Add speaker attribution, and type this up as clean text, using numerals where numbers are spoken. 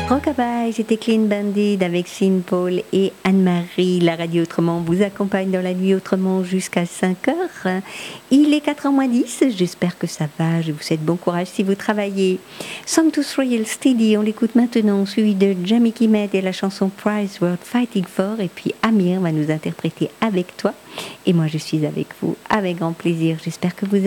Speaker 1: Rockabye, c'était Clean Bandit avec Sean Paul et Anne-Marie. La radio Autrement vous accompagne dans la nuit autrement jusqu'à 5 heures. Il est 4h moins 10, j'espère que ça va. Je vous souhaite bon courage si vous travaillez. Sanctus Royal Steady, on l'écoute maintenant, suivi de Jamie Kimet et la chanson Prize Worth Fighting For. Et puis Amir va nous interpréter Avec toi. Et moi je suis avec vous avec grand plaisir. J'espère que vous